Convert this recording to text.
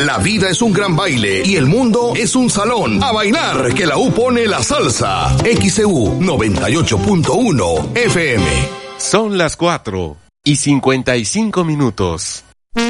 La vida es un gran baile y el mundo es un salón. A bailar, que la U pone la salsa. XEU 98.1 FM. Son las 4:55.